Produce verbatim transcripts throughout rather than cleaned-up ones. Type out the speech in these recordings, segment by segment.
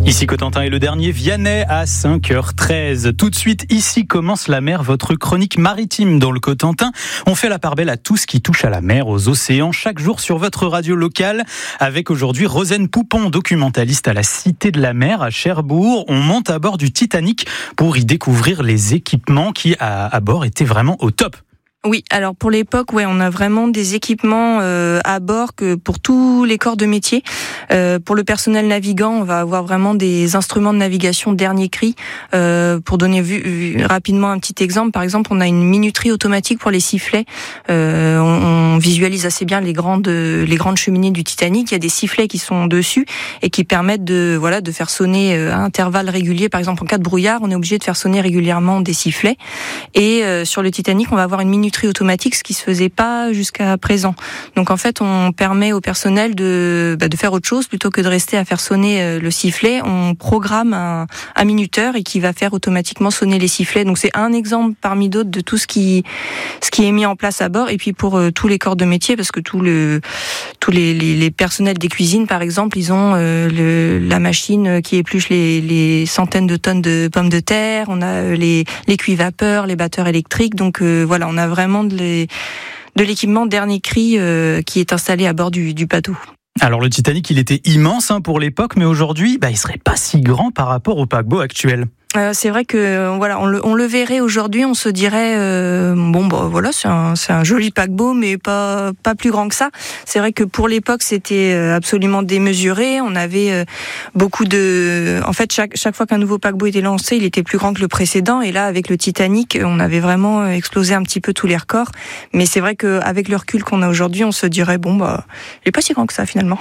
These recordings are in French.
Ici Cotentin est le dernier, Vianney à cinq heures treize. Tout de suite, ici commence la mer, votre chronique maritime dans le Cotentin. On fait la part belle à tout ce qui touche à la mer, aux océans, chaque jour sur votre radio locale. Avec aujourd'hui Rosane Poupon, documentaliste à la Cité de la Mer à Cherbourg. On monte à bord du Titanic pour y découvrir les équipements qui, à, à bord, étaient vraiment au top. Oui, alors pour l'époque, ouais, on a vraiment des équipements euh, à bord que pour tous les corps de métier. Euh, pour le personnel navigant, on va avoir vraiment des instruments de navigation dernier cri. Euh, pour donner vu, vu, rapidement un petit exemple, par exemple, on a une minuterie automatique pour les sifflets. Euh, on, on visualise assez bien les grandes les grandes cheminées du Titanic. Il y a des sifflets qui sont dessus et qui permettent de voilà de faire sonner à intervalles réguliers. Par exemple, en cas de brouillard, on est obligé de faire sonner régulièrement des sifflets. Et euh, sur le Titanic, on va avoir une minuterie automatique, ce qui se faisait pas jusqu'à présent. Donc en fait, on permet au personnel de bah, de faire autre chose plutôt que de rester à faire sonner le sifflet. On programme un, un minuteur et qui va faire automatiquement sonner les sifflets. Donc c'est un exemple parmi d'autres de tout ce qui ce qui est mis en place à bord. Et puis pour euh, tous les corps de métier, parce que tout le tous les, les, les personnels des cuisines, par exemple, ils ont euh, le, la machine qui épluche les, les centaines de tonnes de pommes de terre. On a les les cuits-vapeurs, les batteurs électriques. Donc euh, voilà, on a vraiment de, les, de l'équipement dernier cri euh, qui est installé à bord du, du bateau. Alors le Titanic, il était immense hein, pour l'époque, mais aujourd'hui, bah, il serait pas si grand par rapport au paquebot actuel. Euh, c'est vrai que voilà, on le, on le verrait aujourd'hui, on se dirait euh, bon bah voilà, c'est un c'est un joli paquebot, mais pas pas plus grand que ça. C'est vrai que pour l'époque, c'était absolument démesuré. On avait euh, beaucoup de, en fait, chaque chaque fois qu'un nouveau paquebot était lancé, il était plus grand que le précédent. Et là, avec le Titanic, on avait vraiment explosé un petit peu tous les records. Mais c'est vrai qu'avec le recul qu'on a aujourd'hui, on se dirait bon bah, il est pas si grand que ça finalement.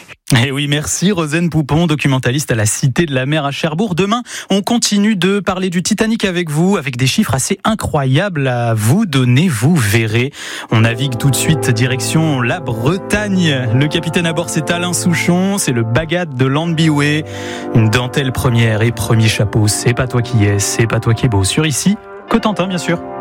Eh oui, merci Rosane Poupon, documentaliste à la Cité de la Mer à Cherbourg. Demain, on continue de parler du Titanic avec vous, avec des chiffres assez incroyables à vous donner, vous verrez. On navigue tout de suite direction la Bretagne. Le capitaine à bord, c'est Alain Souchon, c'est le bagad de Landbiway. Une dentelle première et premier chapeau, c'est pas toi qui es, c'est pas toi qui es beau. Sur ici, Cotentin bien sûr.